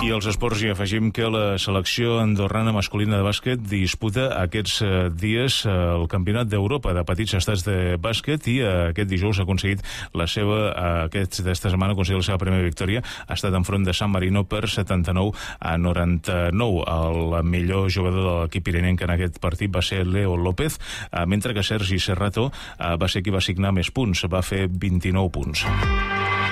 I als esports hi afegim que la selecció andorrana masculina de bàsquet disputa aquests dies el Campionat d'Europa de petits estats de bàsquet i aquest dijous ha aconseguit aquesta setmana ha aconseguit la seva primera victòria. Ha estat enfront de San Marino per 79-99. El millor jugador de l'equip pirinenc en aquest partit va ser Leo López, mentre que Sergi Serrato va ser qui va signar més punts, va fer 29 punts.